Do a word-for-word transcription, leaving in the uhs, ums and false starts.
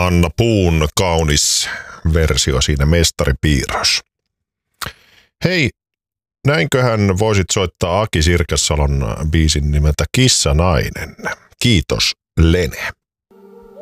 Anna Puun kaunis versio siinä, mestaripiirros. Hei, näinköhän voisit soittaa Aki Sirkassalon biisin nimeltä Kissanainen. Kiitos, Lene.